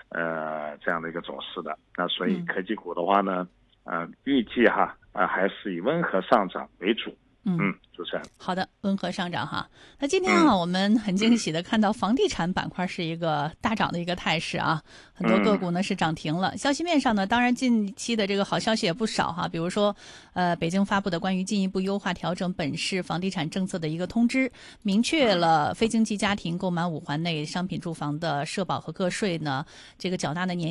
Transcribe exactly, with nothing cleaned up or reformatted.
呃这样的一个走势的。那所以科技股的话呢，呃预计哈呃还是以温和上涨为主。 嗯， 嗯，主持人。 好的，温和上涨哈。那今天嗯啊，我们很惊喜的看到房地产板块是一个大涨的一个态势啊，很多个股呢是涨停了。消息面上呢，当然近期的这个好消息也不少哈，比如说，呃，北京发布的关于进一步优化调整本市房地产政策的一个通知，明确了非经济家庭购买五环内商品住房的社保和个税呢，这个缴纳的年